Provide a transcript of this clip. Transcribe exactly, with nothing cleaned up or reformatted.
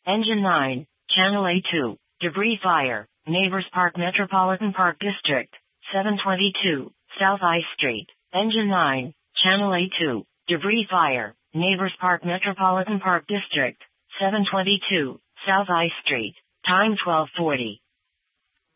Engine nine, Channel A two, debris fire, Neighbors Park Metropolitan Park District, seven twenty-two, South I Street. Engine nine, Channel A two, debris fire, Neighbors Park Metropolitan Park District, seven twenty-two, South I Street. Time twelve forty.